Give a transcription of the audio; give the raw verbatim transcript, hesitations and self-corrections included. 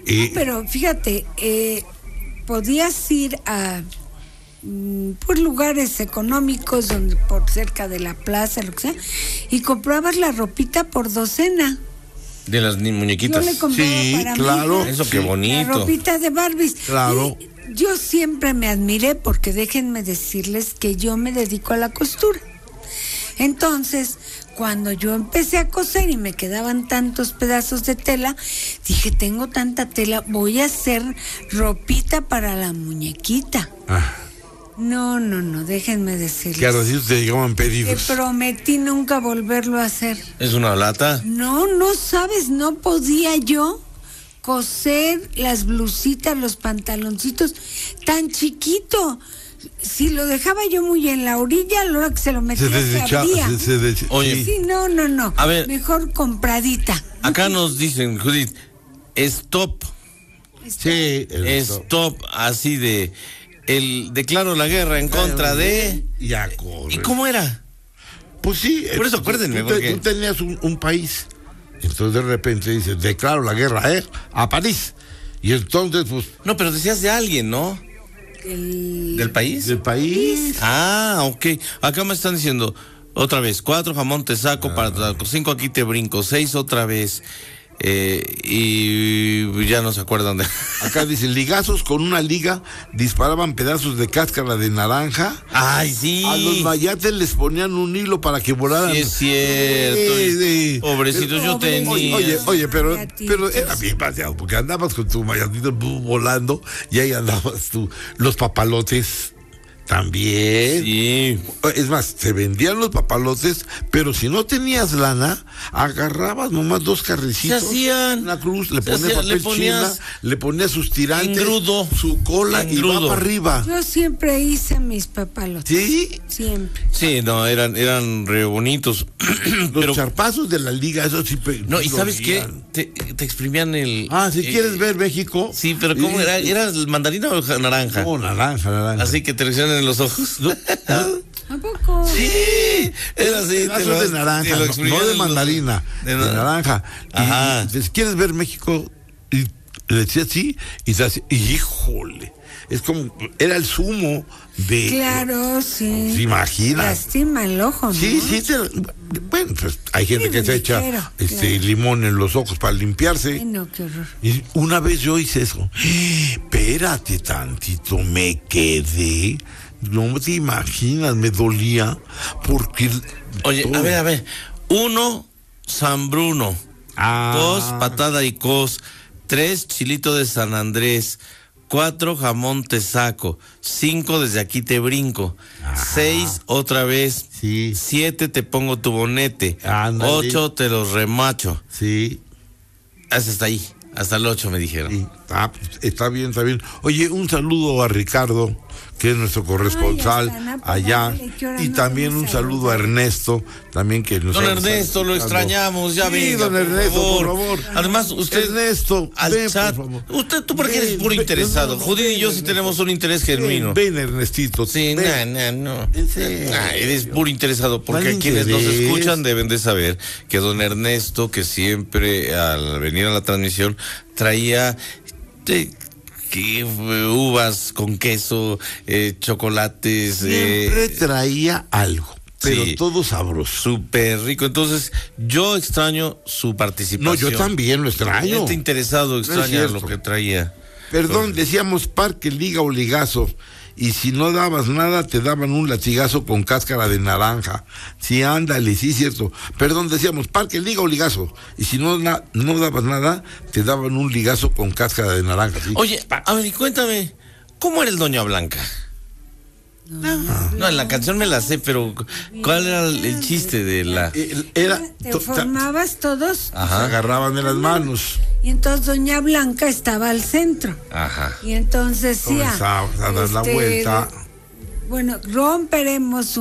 Eh, Pero fíjate, eh, podías ir a mm, por lugares económicos, donde por cerca de la plaza, lo que sea, y comprabas la ropita por docena. De las ni- muñequitas. Yo le compraba Sí, para mi claro. hija Eso qué Sí. bonito. la ropita de Barbies. Claro. Y yo siempre me admiré, porque déjenme decirles que yo me dedico a la costura. Entonces, cuando yo empecé a coser y me quedaban tantos pedazos de tela, dije, tengo tanta tela, voy a hacer ropita para la muñequita. Ah, No, no, no, déjenme decirles que a ratitos te llegaban que pedidos. prometí nunca volverlo a hacer. ¿Es una lata? No, no sabes, no podía yo coser las blusitas, los pantaloncitos tan chiquito. Si lo dejaba yo muy en la orilla, a la hora que se lo metía Se se, desechaba. abría. Se, se desecha- Oye. sí. Sí, no, no, no. A ver. Mejor compradita. Acá nos dicen, Judith, stop, Sí, el- stop, así de, el declaro la guerra en contra de... Y a correr. ¿Y cómo era? Pues sí. Por eso eh, acuérdenme, Tú, te- porque- tú tenías un, un país. Entonces de repente dices, declaro la guerra, ¿eh? A París. Y entonces, pues, No, pero decías de alguien, ¿no? El... ¿Del país? del país. Ah, ok. Acá me están diciendo, otra vez, cuatro jamón te saco, para tacos, cinco aquí te brinco, seis otra vez. Eh, y ya no se acuerdan de... Acá dice, ligazos con una liga disparaban pedazos de cáscara de naranja. ¡Ay, sí! A los mayates les ponían un hilo para que volaran. Sí, es cierto. Sí, sí. Pobrecitos, yo Pobre- tenía... Oye, oye, oye, pero, Mayatitos. pero era bien paseado, porque andabas con tu mayatito bu- volando y ahí andabas tú. Los papalotes también. Sí. Es más, se vendían los papalotes, pero si no tenías lana, agarrabas nomás dos carrecitos, Se hacían. una cruz, le Se ponías hacía- papel le ponías china, le ponías sus tirantes, engrudo. su cola y va Engrudo. para arriba. Yo siempre hice mis papalotes. Sí, Siempre. Sí, no, eran, eran re bonitos. los Pero, charpazos de la liga, eso sí. pe- no, ¿y sabes qué? dolían. Te, te exprimían el... Ah, si eh, quieres ver México. Sí, pero ¿cómo eh, era? ¿Era el mandarina o el naranja? No, naranja, naranja. Así que te lo hicieron en los ojos. ¿A poco? Sí, era así. te Pedazos lo- de naranja, te lo no, exprimían no de en los- mandarina, de de, na- naranja. Y Ajá. dices, ¿quieres ver México? Y le decía sí, y se hacía, híjole, es como, era el zumo de... Claro, sí. ¿Se imagina? Lastima el ojo, ¿no? Sí, sí, te- bueno, pues hay gente Sí, que se echa ligero, este claro. limón en los ojos para limpiarse. Ay, no, qué horror. Y una vez yo hice eso. Espérate tantito, me quedé. No te imaginas, me dolía porque... Oye, a ver, a ver. Uno, San Bruno. Ah. Dos, patada y cos. Tres, chilito de San Andrés. Cuatro, jamón te saco. Cinco, desde aquí te brinco. Seis, otra vez. Sí. Siete, te pongo tu bonete. Ándale. Ocho, te los remacho. Sí, Hasta hasta ahí. Hasta el ocho me dijeron. sí. Ah, pues, está bien, está bien. Oye, un saludo a Ricardo, que es nuestro corresponsal Ay, hasta Nápoles, allá. ¿qué hora Y no también vamos un a saludo a saludar? Ernesto, también que nos Don está Ernesto, lo escuchando. extrañamos, ya Sí, venga, don Ernesto, por por favor. favor. Además, usted Ernesto, al ven, chat. por favor. Usted, tú porque eres Ven, puro ven, interesado. no, no, Judith y ven, yo sí Ernesto. tenemos un interés genuino. Ven, ven, Ernestito. Sí, ven. no, no, no. En serio. Ah, eres puro interesado, porque No hay quienes nos interés. escuchan deben de saber que don Ernesto, que siempre al venir a la transmisión traía eh, que, eh, uvas con queso, eh, chocolates, Siempre eh, traía algo, pero sí. todo sabroso. súper rico. Entonces, yo extraño su No, participación. yo también lo extraño. Este interesado extraña cierto. lo que traía. Perdón, decíamos parque, liga o ligazo. Y si no dabas nada, te daban un latigazo con cáscara de naranja. Sí, ándale, sí, cierto. Perdón, decíamos parque, liga o ligazo. Y si no, na- no dabas nada, te daban un ligazo con cáscara de naranja. ¿sí? Oye, a ver, y cuéntame, ¿cómo era el Doña Blanca? No, en la canción me la sé, pero ¿cuál era el, el chiste de la...? Eh, Era, Te to- ta- formabas todos se Ajá, agarraban de las manos. y entonces Doña Blanca estaba al centro. ajá. Y entonces decía, Comenzabas a dar la vuelta. Bueno, romperemos